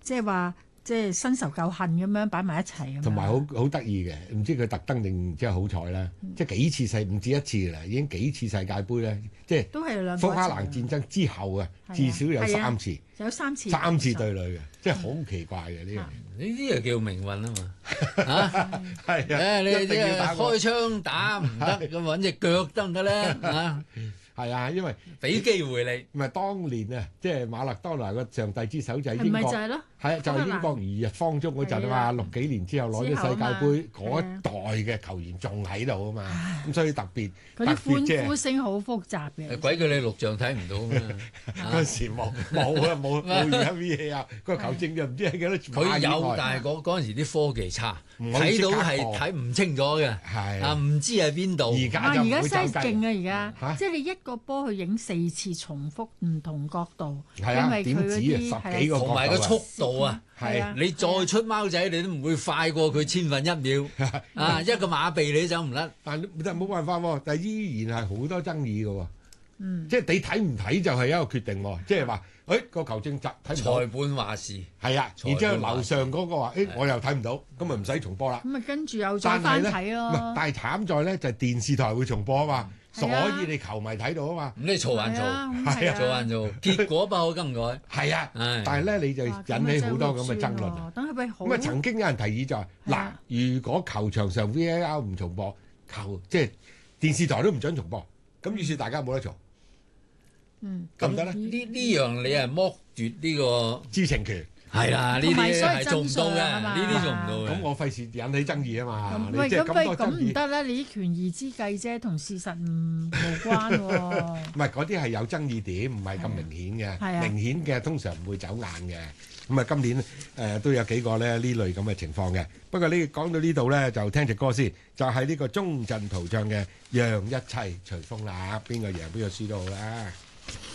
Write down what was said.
即係話即係新仇舊恨咁樣擺埋一齊咁樣。 同埋好得意嘅，唔知佢特登定即係好彩啦，即係幾次唔止一次啦，已經幾次世界盃咧，即係都係兩福克蘭戰爭之後啊，至少有3次， 有3次 3次對壘嘅，即係好奇怪嘅呢樣。 呢啲就叫命運啊嘛，嚇係啊， 你即係開槍打唔得，咁揾隻腳得唔得咧？嚇係啊，因為俾機會你。 唔係當年啊，即係馬勒當拿個上帝之手就係英國， 係咪就係咯？ 係啊，就係英國如日方中嗰陣啊嘛，6幾年之後攞咗世界盃嗰一代嘅球員仲喺度啊嘛，咁所以特別嗰啲歡呼聲好複雜嘅。 鬼叫你錄像睇唔到咩？ 嗰時冇啊，冇而家 VAR 個球證就唔知喺幾多寸。 佢有，但係嗰陣時啲科技差，睇到係睇唔清楚嘅， 係啊唔知喺邊度。 而家就唔會走雞。 而家真係勁啊！而家即係你一個波去影4次重複唔同角度， 係啊， 因為佢嗰啲 10幾個角度同埋個速度啊， 係你再出貓仔你都唔會快過佢1/1000秒啊！一個馬鼻你走唔甩。 但冇辦法喎，但係依然係好多爭議嘅喎。即係你睇唔睇就係一個決定喎。即係話，個球證睇唔到， 裁判話事係啊。然之後樓上嗰個話，我又睇唔到，咁咪唔使重播啦。 咁咪跟住又再翻睇咯。 但係慘在咧就係電視台會重播啊嘛，所以你球迷睇到啊嘛。 咁你嘈還嘈， 係啊， 嘈還嘈，結果不可更改。 係啊，但係咧你就引起好多咁嘅爭論啊。咁啊曾經有人提議就係嗱，如果球場上 VAR 唔重播，即係電視台都唔準重播，咁於是大家冇得嘈。咁得咧？ 呢樣你係剝奪呢個知情權。 係啦，呢啲係做唔到嘅，呢啲做唔到嘅。 咁我費事引起爭議啊嘛。 喂，咁唔得咧？你啲權宜之計啫，同事實無關喎。 唔係嗰啲係有爭議點，唔係咁明顯嘅。明顯嘅通常唔會走眼嘅。咁啊，今年都有幾個咧呢類咁嘅情況嘅。不過呢講到呢度咧，就聽隻歌先，就係呢個鐘鎮濤唱嘅《讓一切隨風》啦。邊個贏邊個輸都好啦。